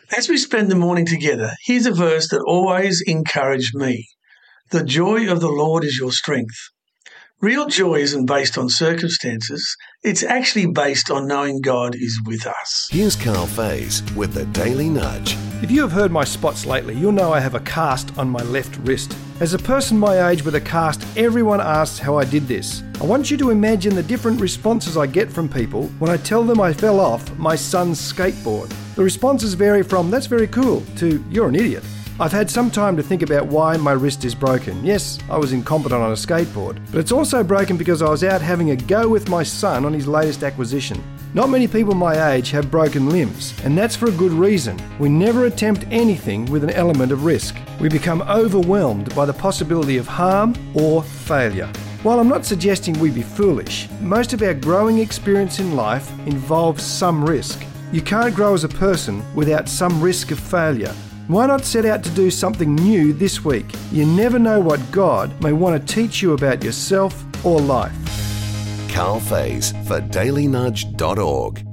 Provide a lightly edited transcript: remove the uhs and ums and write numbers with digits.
As we spend the morning together, here's a verse that always encouraged me. The joy of the Lord is your strength. Real joy isn't based on circumstances. It's actually based on knowing God is with us. Here's Carl Faze with the Daily Nudge. If you have heard my spots lately, you'll know I have a cast on my left wrist. As a person my age with a cast, everyone asks how I did this. I want you to imagine the different responses I get from people when I tell them I fell off my son's skateboard. The responses vary from, "That's very cool," to "You're an idiot." I've had some time to think about why my wrist is broken. Yes, I was incompetent on a skateboard, but it's also broken because I was out having a go with my son on his latest acquisition. Not many people my age have broken limbs, and that's for a good reason. We never attempt anything with an element of risk. We become overwhelmed by the possibility of harm or failure. While I'm not suggesting we be foolish, most of our growing experience in life involves some risk. You can't grow as a person without some risk of failure. Why not set out to do something new this week? You never know what God may want to teach you about yourself or life. Carl Faze for dailynudge.org.